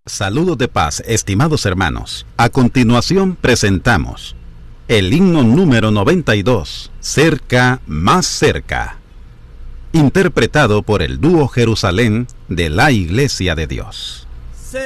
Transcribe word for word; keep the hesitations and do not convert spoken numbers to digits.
Saludos de paz, estimados hermanos. A continuación presentamos el himno número noventa y dos, Cerca, más cerca, interpretado por el dúo Jerusalén de la Iglesia de Dios.